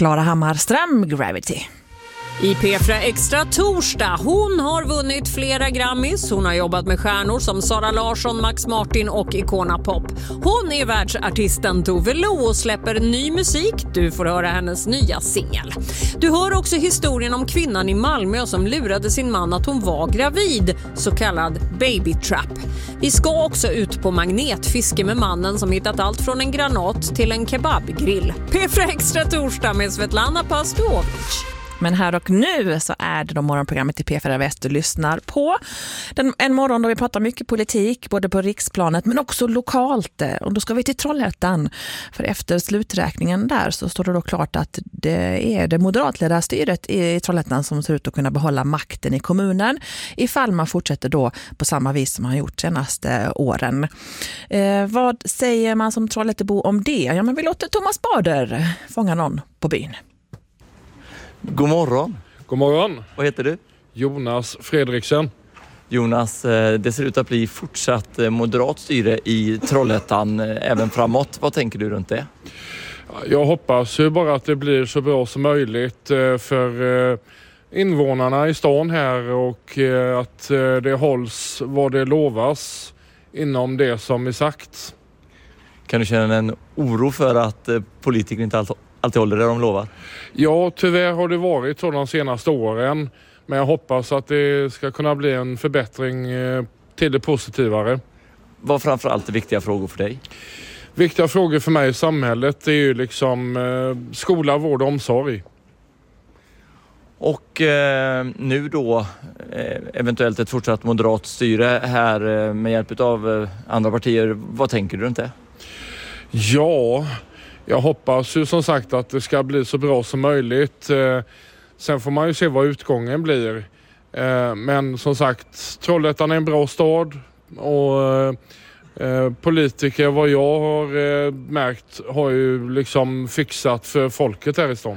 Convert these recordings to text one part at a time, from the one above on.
Klara Hammarström, Gravity. I P4 Extra torsdag. Hon har vunnit flera Grammys. Hon har jobbat med stjärnor som Sara Larsson, Max Martin och Icona Pop. Hon är världsartisten Tove Lo och släpper ny musik. Du får höra hennes nya singel. Du hör också historien om kvinnan i Malmö som lurade sin man att hon var gravid, så kallad baby trap. Vi ska också ut på magnetfiske med mannen som hittat allt från en granat till en kebabgrill. P4 Extra torsdag med Svetlana Pastovic. Men här och nu så är det då morgonprogrammet i P4 Väst du lyssnar på. En morgon då vi pratar mycket politik, både på riksplanet men också lokalt. Och då ska vi till Trollhättan. För efter sluträkningen där så står det då klart att det är det moderatledda styret i Trollhättan som ser ut att kunna behålla makten i kommunen. Ifall man fortsätter då på samma vis som man har gjort senaste åren. Vad säger man som Trollhättebo om det? Ja, men vi låter Thomas Bader fånga någon på byn. God morgon. God morgon. Vad heter du? Jonas Fredriksen. Jonas, det ser ut att bli fortsatt moderat styre i Trollhättan även framåt. Vad tänker du runt det? Jag hoppas ju bara att det blir så bra som möjligt för invånarna i stan här och att det hålls vad det lovas inom det som är sagt. Kan du känna en oro för att politiker inte alltid håller det de lovar? Ja, tyvärr har det varit så de senaste åren. Men jag hoppas att det ska kunna bli en förbättring till det positivare. Vad framförallt är viktiga frågor för dig? Viktiga frågor för mig i samhället är ju liksom skola, vård och omsorg. Och nu då eventuellt ett fortsatt moderat styre här med hjälp av andra partier. Vad tänker du runt det? Ja, jag hoppas ju som sagt att det ska bli så bra som möjligt. Sen får man ju se vad utgången blir. Men som sagt, Trollhättan är en bra stad och politiker, vad jag har märkt, har ju liksom fixat för folket här i stan.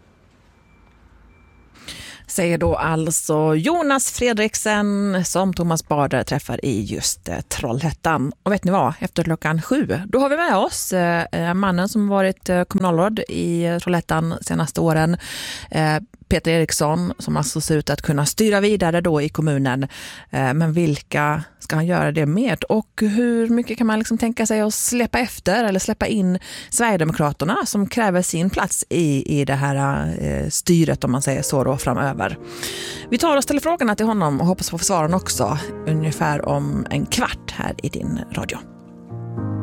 Säger då alltså Jonas Fredriksen som Thomas Bader träffar i just Trollhättan. Och vet ni vad? Efter 7:00 då har vi med oss mannen som varit kommunalråd i Trollhättan senaste åren. Peter Eriksson som alltså ser ut att kunna styra vidare då i kommunen. Men vilka ska han göra det med? Och hur mycket kan man liksom tänka sig att släppa efter eller släppa in Sverigedemokraterna som kräver sin plats i det här styret om man säger så då framöver? Vi tar och ställer frågorna till honom och hoppas få svaren också ungefär om en kvart här i din radio.